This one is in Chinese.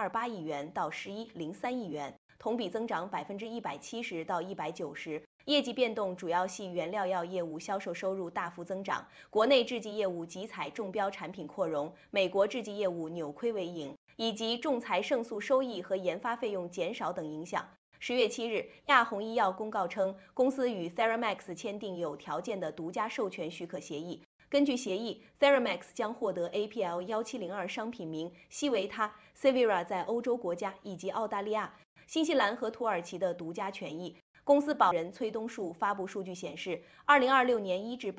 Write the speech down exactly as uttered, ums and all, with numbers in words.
二八亿元到十一零三亿元，同比增长百分之一百七十到一百九十。业绩变动主要系原料药业务销售收入大幅增长，国内制剂业务集采中标产品扩容，美国制剂业务扭亏为盈，以及仲裁胜诉收益和研发费用减少等影响。十月七日，亚虹医药公告称，公司与 Theramax 签订有条件的独家授权许可协议。根据协议 ，Theramax 将获得 A P L 一七零二商品名、西维他、Cevira 在欧洲国家以及澳大利亚、新西兰和土耳其的独家权益。公司保人崔东树发布数据显示，二零二六年一至八